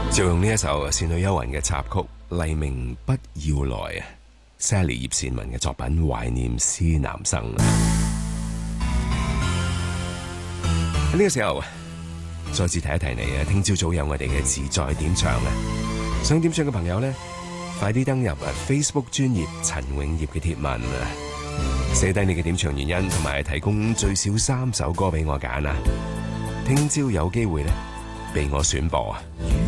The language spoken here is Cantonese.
就用呢一首《倩女幽魂》嘅插曲《黎明不要來》啊 ，Sally 葉倩文嘅作品《懷念思南生》。喺呢個時候，再次提一提你啊，聽朝早有我哋嘅自在點唱啊！想點唱嘅朋友呢，快啲登入Facebook 專頁陳永業嘅貼文啊，寫低你嘅點唱原因，同埋提供最少3首歌俾我揀啊！聽朝有機會呢，被我選播啊！